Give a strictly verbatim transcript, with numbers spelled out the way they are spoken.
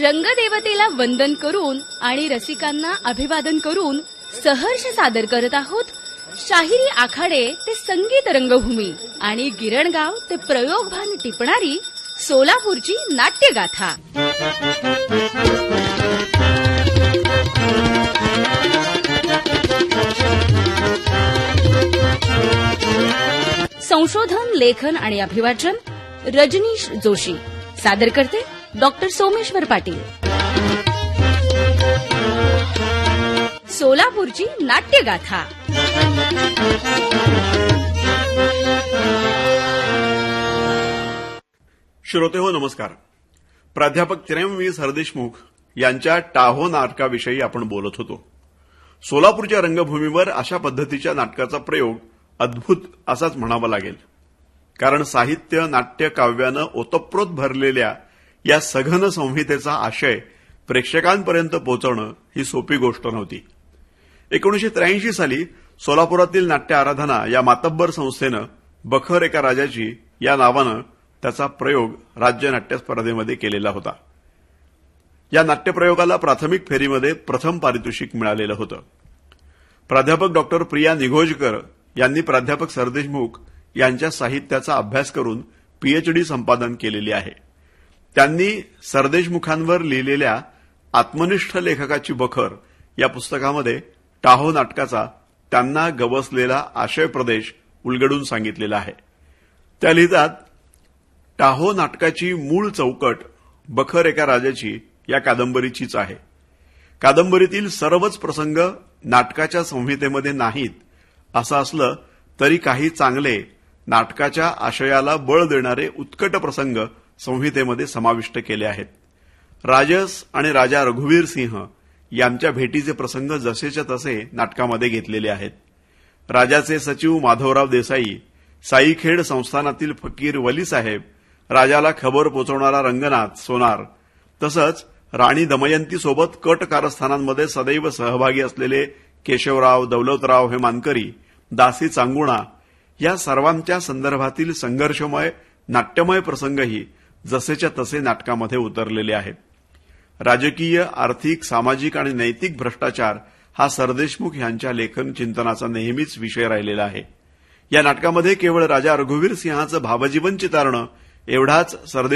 रंगदेवतेला वंदन करून आणि रसिकांना अभिवादन करून सहर्ष सादर करत आहोत शाहिरी आखाडे ते संगीत रंगभूमी आणि गिरणगाव ते प्रयोगभान टिपणारी सोलापूरची नाट्यगाथा। संशोधन, लेखन आणि अभिवाचन रजनीश जोशी। सादर करते डॉक्टर सोमेश्वर पाटील। सोलापूरची नाट्यगाथा। श्रोतेहो नमस्कार। प्राध्यापक चिरंजीव सरदेशमुख यांच्या टाहो नाटकाविषयी आपण बोलत होतो। सोलापूरच्या रंगभूमीवर अशा पद्धतीच्या नाटकाचा प्रयोग अद्भुत असाच म्हणावा लागेल, कारण साहित्य, नाट्य, काव्यानं ओतप्रोत भरलेल्या या सघन संहितेचा आशय प्रेक्षकांपर्यंत पोहोचवणं ही सोपी गोष्ट नव्हती। एकोणीसशे त्र्याऐंशी साली सोलापुरातील नाट्य आराधना या मातब्बर संस्थेनं बखर एका राजाची या नावानं त्याचा प्रयोग राज्य नाट्य स्पर्धेमध्ये केलेला होता। या नाट्यप्रयोगाला प्राथमिक फेरीमध्ये प्रथम पारितोषिक मिळालेलं होतं। प्राध्यापक डॉक्टर प्रिया निघोजकर यांनी प्राध्यापक सरदेशमुख यांच्या साहित्याचा अभ्यास करून पीएचडी संपादन केलेली आहे। त्यांनी सरदेशमुखांवर लिहिलेल्या आत्मनिष्ठ लेखकाची बखर या पुस्तकामध्ये टाहो नाटकाचा त्यांना गवसलेला आशय प्रदेश उलगडून सांगितलेला आहे। त्या लिहितात, टाहो नाटकाची मूळ चौकट बखर एका राजाची या कादंबरीचीच आहे। कादंबरीतील सर्वच प्रसंग नाटकाच्या संहितेमध्ये नाहीत असं असलं तरी काही चांगले नाटकाच्या आशयाला बळ देणारे उत्कट प्रसंग संहितेमध्ये समाविष्ट केले आहेत। राजस आणि राजा रघुवीर सिंह यांच्या भेटीचे प्रसंग जसेच्या तसे नाटकामध्ये घेतलेले आहेत। राजाचे सचिव माधवराव देसाई, साईखेड संस्थानातील फकीर वली साहेब, राजाला खबर पोचवणारा रंगनाथ सोनार, तसंच राणी दमयंती सोबत कट कारस्थानांमध्ये सदैव सहभागी असलेले केशवराव, दौलतराव हे मानकरी, दासी चांगुणा या सर्वांच्या संदर्भातील संघर्षमय नाट्यमय प्रसंगही जसेच्या तसे नाटकामध्ये उतरलेले आहेत। राजकीय, आर्थिक, सामाजिक आणि नैतिक भ्रष्टाचार हा सरदेशमुख यांच्या लेखन चिंतनाचा नेहमीच विषय राहिलेला आहे। या नाटकामध्ये केवळ राजा रघुवीर सिंहाचं भावजीवन चितारणं एवढाच सरदेशमुख